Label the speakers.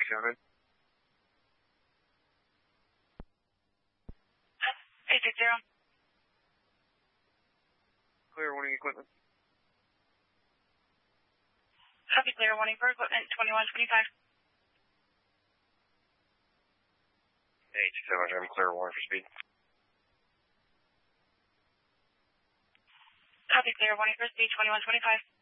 Speaker 1: sounded.
Speaker 2: 860.
Speaker 1: Clear warning equipment.
Speaker 2: Copy, clear warning for equipment 2125.
Speaker 1: 867, I'm clear warning for speed.
Speaker 2: Copy, clear warning for speed 2125.